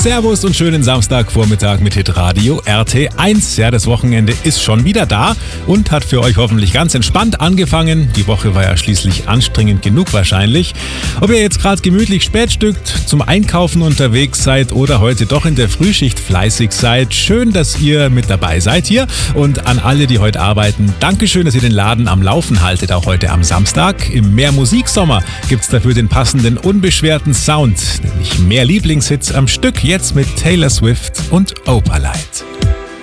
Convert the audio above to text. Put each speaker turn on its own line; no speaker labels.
Servus und schönen Samstagvormittag mit Hitradio RT1. Ja, das Wochenende ist schon wieder da und hat für euch hoffentlich ganz entspannt angefangen. Die Woche war ja schließlich anstrengend genug wahrscheinlich. Ob ihr jetzt gerade gemütlich spätstückt, zum Einkaufen unterwegs seid oder heute doch in der Frühschicht fleißig seid, schön, dass ihr mit dabei seid hier. Und an alle, die heute arbeiten, Dankeschön, dass ihr den Laden am Laufen haltet, auch heute am Samstag. Im Mehr Musiksommer gibt's dafür den passenden unbeschwerten Sound, nämlich mehr Lieblingshits am Stück, jetzt mit Taylor Swift und Opalite.